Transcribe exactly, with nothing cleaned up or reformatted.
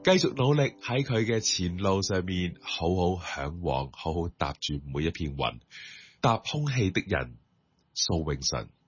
繼續努力喺佢嘅前路上面好好向往，好好踏住每一片雲。踏空氣的人，蘇永舜。